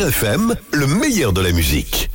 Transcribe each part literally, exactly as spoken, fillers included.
R F M, le meilleur de la musique.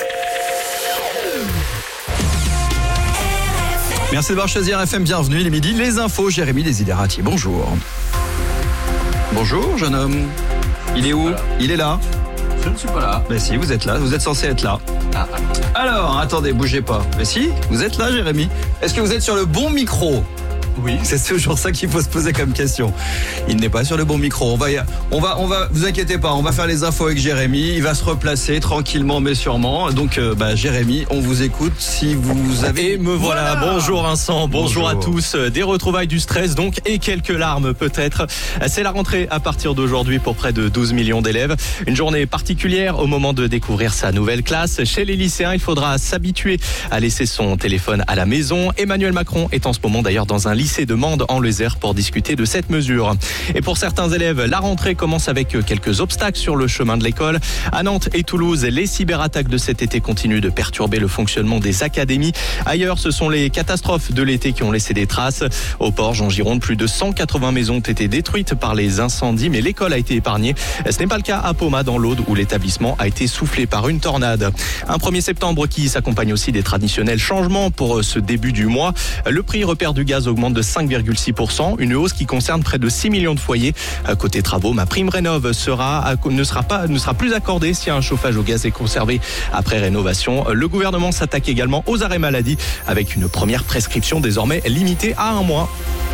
Merci d'avoir choisi R F M, bienvenue, il est midi, les infos, Jérémy Desiderati, bonjour. Bonjour jeune homme, il est où? Il est là? Je ne suis pas là. Mais si, vous êtes là, vous êtes censé être là. Ah, ah. Alors, attendez, bougez pas. Mais si, vous êtes là Jérémy. Est-ce que vous êtes sur le bon micro? Oui. C'est toujours ça qu'il faut se poser comme question. Il n'est pas sur le bon micro. On va, y a, on va, on va, vous inquiétez pas, on va faire les infos avec Jérémy. Il va se replacer tranquillement mais sûrement. Donc, euh, bah, Jérémy, on vous écoute si vous avez. Et me voilà. voilà. Bonjour Vincent. Bonjour, Bonjour à tous. Des retrouvailles, du stress donc et quelques larmes peut-être. C'est la rentrée à partir d'aujourd'hui pour près de douze millions d'élèves. Une journée particulière au moment de découvrir sa nouvelle classe. Chez les lycéens, il faudra s'habituer à laisser son téléphone à la maison. Emmanuel Macron est en ce moment d'ailleurs dans un lycée de Mende en Lozère pour discuter de cette mesure. Et pour certains élèves, la rentrée commence avec quelques obstacles sur le chemin de l'école. À Nantes et Toulouse, les cyberattaques de cet été continuent de perturber le fonctionnement des académies. Ailleurs, ce sont les catastrophes de l'été qui ont laissé des traces. Au Porge, en Gironde, plus de cent quatre-vingts maisons ont été détruites par les incendies, mais l'école a été épargnée. Ce n'est pas le cas à Poma, dans l'Aude, où l'établissement a été soufflé par une tornade. Un premier septembre qui s'accompagne aussi des traditionnels changements pour ce début du mois. Le prix repère du gaz augmente de cinq virgule six pour cent, une hausse qui concerne près de six millions de foyers. Côté travaux, ma prime rénov sera, ne sera pas, ne sera plus accordée si un chauffage au gaz est conservé après rénovation. Le gouvernement s'attaque également aux arrêts maladie avec une première prescription désormais limitée à un mois.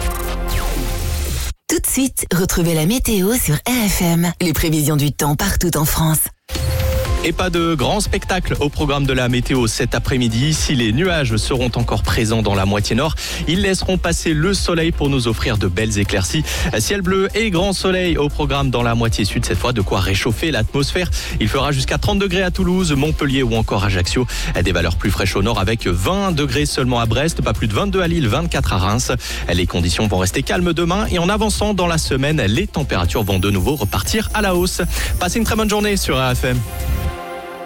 Tout de suite, retrouvez la météo sur R F M. Les prévisions du temps partout en France. Et pas de grand spectacle au programme de la météo cet après-midi. Si les nuages seront encore présents dans la moitié nord, ils laisseront passer le soleil pour nous offrir de belles éclaircies. Ciel bleu et grand soleil au programme dans la moitié sud, cette fois de quoi réchauffer l'atmosphère. Il fera jusqu'à trente degrés à Toulouse, Montpellier ou encore Ajaccio. Des valeurs plus fraîches au nord avec vingt degrés seulement à Brest, pas plus de vingt-deux à Lille, vingt-quatre à Reims. Les conditions vont rester calmes demain et en avançant dans la semaine, les températures vont de nouveau repartir à la hausse. Passez une très bonne journée sur R F M.